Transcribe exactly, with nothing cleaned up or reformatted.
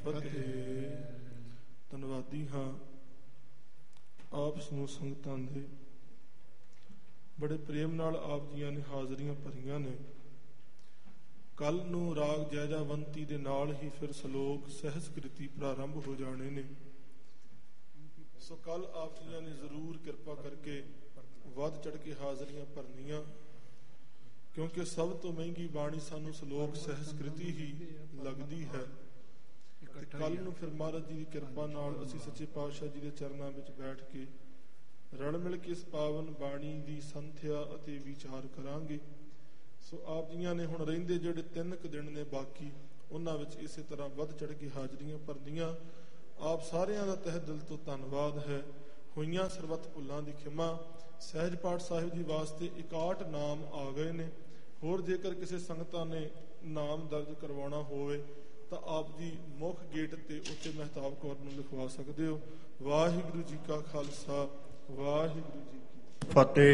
ਫਤਿਹ। ਧੰਨਵਾਦੀ ਹਾਂ ਆਪ ਸਮੂਹ ਸੰਗਤਾਂ ਦੇ, ਬੜੇ ਪ੍ਰੇਮ ਨਾਲ ਆਪ ਜੀਆਂ ਨੇ ਹਾਜ਼ਰੀਆਂ ਭਰੀਆਂ ਨੇ। ਕੱਲ ਨੂੰ ਰਾਗ ਜੈਜਾਵੰਤੀ ਦੇ ਨਾਲ ਹੀ ਫਿਰ ਸ਼ਲੋਕ ਸਹਿਸਕ੍ਰਿਤੀ ਪ੍ਰਾਰੰਭ ਹੋ ਜਾਣੇ ਨੇ। ਸੋ ਕੱਲ ਆਪ ਜੀਆਂ ਨੇ ਜ਼ਰੂਰ ਕਿਰਪਾ ਕਰਕੇ ਵੱਧ ਚੜ ਕੇ ਹਾਜ਼ਰੀਆਂ ਭਰਨੀਆਂ, ਕਿਉਂਕਿ ਸਭ ਤੋਂ ਮਹਿੰਗੀ ਬਾਣੀ ਸਾਨੂੰ ਸ਼ਲੋਕ ਸਹਿਸਕ੍ਰਿਤੀ ਹੀ ਲੱਗਦੀ ਹੈ। ਤੇ ਕੱਲ ਨੂੰ ਫਿਰ ਮਹਾਰਾਜ ਜੀ ਦੀ ਕਿਰਪਾ ਨਾਲ ਅਸੀਂ ਸੱਚੇ ਪਾਤਸ਼ਾਹ ਜੀ ਦੇ ਚਰਨਾਂ ਵਿੱਚ ਬੈਠ ਕੇ ਰਲ ਮਿਲ ਕੇ ਇਸ ਪਾਵਨ ਬਾਣੀ ਦੀ ਸੰਥਿਆ ਅਤੇ ਵਿਚਾਰ ਕਰਾਂਗੇ। ਸੋ ਆਪ ਜੀਆਂ ਨੇ ਹੁਣ ਰਹਿੰਦੇ ਜਿਹੜੇ ਤਿੰਨ ਕੁ ਦਿਨ ਨੇ ਬਾਕੀ, ਉਹਨਾਂ ਵਿੱਚ ਇਸੇ ਤਰ੍ਹਾਂ ਵੱਧ ਚੜ ਕੇ ਹਾਜ਼ਰੀਆਂ ਭਰਨੀਆਂ। ਆਪ ਸਾਰਿਆਂ ਦਾ ਤਹਿ ਦਿਲ ਤੋਂ ਧੰਨਵਾਦ ਹੈ। ਹੋਈਆਂ ਸਰਬੱਤ ਭੁੱਲਾਂ ਦੀ ਖਿਮਾ। ਸਹਿਜ ਪਾਠ ਸਾਹਿਬ ਜੀ ਵਾਸਤੇ ਇਕਾਹਠ ਨਾਮ ਆ ਗਏ ਨੇ। ਹੋਰ ਜੇਕਰ ਕਿਸੇ ਸੰਗਤਾਂ ਨੇ ਨਾਮ ਦਰਜ ਕਰਵਾਉਣਾ ਹੋਵੇ ਤਾਂ ਆਪ ਜੀ ਮੁੱਖ ਗੇਟ ਤੇ ਉੱਤੇ ਮਹਿਤਾਬ ਕੌਰ ਨੂੰ ਲਿਖਵਾ ਸਕਦੇ ਹੋ। ਵਾਹਿਗੁਰੂ ਜੀ ਕਾ ਖਾਲਸਾ, ਵਾਹਿਗੁਰੂ ਜੀ ਕੀ ਫਤਿਹ।